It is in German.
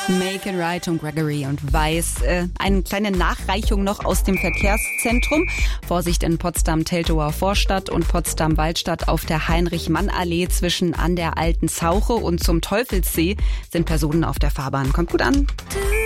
Make it right und Gregory und Weiß. Eine kleine Nachreichung noch aus dem Verkehrszentrum. Vorsicht in Potsdam-Teltower Vorstadt und Potsdam-Waldstadt auf der Heinrich-Mann-Allee zwischen an der Alten Zauche und zum Teufelssee sind Personen auf der Fahrbahn. Kommt gut an.